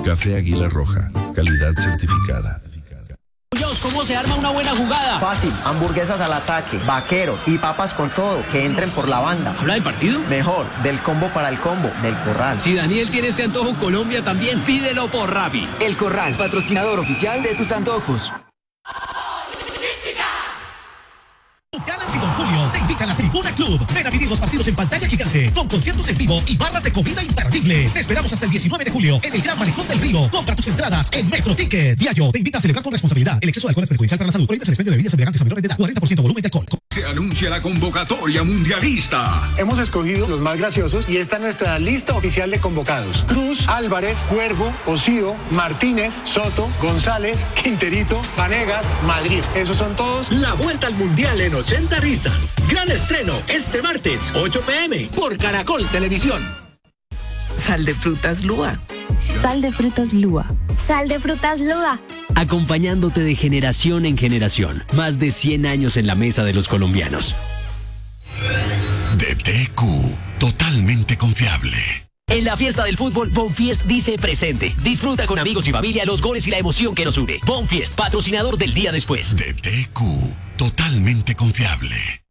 Café Águila Roja, calidad certificada. ¿Cómo se arma una buena jugada? Fácil, hamburguesas al ataque, vaqueros y papas con todo, que entren por la banda. ¿Habla del partido? Mejor, del combo para el combo, del Corral. Si Daniel tiene este antojo, Colombia también, pídelo por Rappi. El Corral, patrocinador oficial de tus antojos. Buchanan y Don Julio te invitan a Tribuna Club. Ven a vivir los partidos en pantalla gigante, con conciertos en vivo y barras de comida imperdible. Te esperamos hasta el 19 de julio en el Gran Malecón del Río. Compra tus entradas en Metro Ticket. Diallo te invita a celebrar con responsabilidad. El exceso de alcohol es perjudicial para la salud. Prohíbe el expendio de bebidas embriagantes a menores de edad. 40% volumen de alcohol. Se anuncia la convocatoria mundialista. Hemos escogido los más graciosos y esta es nuestra lista oficial de convocados. Cruz, Álvarez, Cuervo, Osío, Martínez, Soto, González, Quinterito, Vanegas, Madrid. Esos son todos. La vuelta al mundial en 80 risas. Gran estreno este martes, 8 p.m. por Caracol Televisión. Sal de frutas Lúa. Sal de frutas Lúa. Sal de frutas Lúa. Acompañándote de generación en generación. Más de 100 años en la mesa de los colombianos. DTQ, totalmente confiable. En la fiesta del fútbol, Bonfiest dice presente. Disfruta con amigos y familia los goles y la emoción que nos une. Bonfiest, patrocinador del día después. DTQ, totalmente confiable.